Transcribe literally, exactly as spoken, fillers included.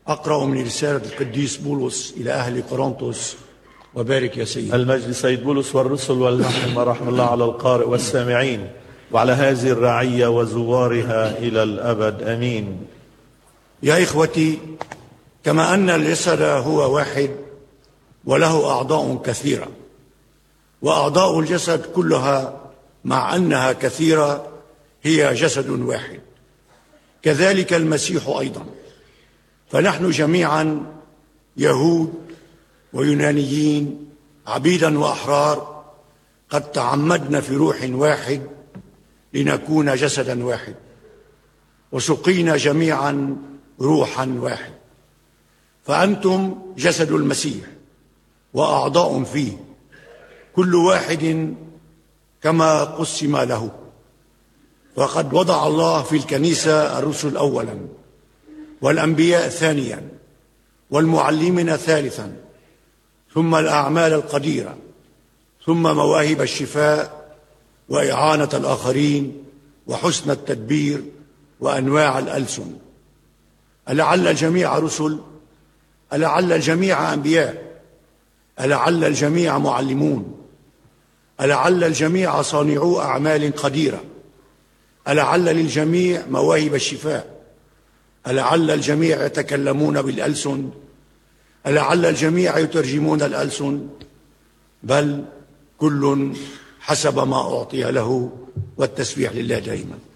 أقرأ من رسالة القديس بولس إلى أهل قرنطس. وبارك يا سيدي. المجد سيد بولس والرسل والنعمة رحمة الله على القارئ والسامعين وعلى هذه الرعية وزوارها إلى الأبد، أمين. يا إخوتي، كما أن الجسد هو واحد وله أعضاء كثيرة، وأعضاء الجسد كلها مع أنها كثيرة هي جسد واحد، كذلك المسيح أيضا. فنحن جميعا يهود ويونانيين، عبيدا وأحرار، قد تعمدنا في روح واحد لنكون جسدا واحد، وسقينا جميعا روحا واحد. فأنتم جسد المسيح وأعضاء فيه، كل واحد كما قسم له. وقد وضع الله في الكنيسة الرسل أولا، والأنبياء ثانيا، والمعلمين ثالثا، ثم الأعمال القديرة، ثم مواهب الشفاء وإعانة الآخرين وحسن التدبير وأنواع الألسن. ألعل الجميع رسل؟ ألعل الجميع أنبياء؟ ألعل الجميع معلمون؟ ألعل الجميع صانعو أعمال قديرة؟ ألعل للجميع مواهب الشفاء؟ ألعل الجميع يتكلمون بالألسن؟ ألعل الجميع يترجمون الألسن؟ بل كل حسب ما أعطي له، والتسبيح لله دائما.